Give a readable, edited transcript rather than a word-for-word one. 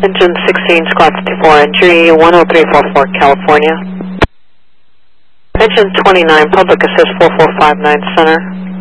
Engine 16, Squad 54, entry 10344, California. Engine 29, Public Assist 4459, Center.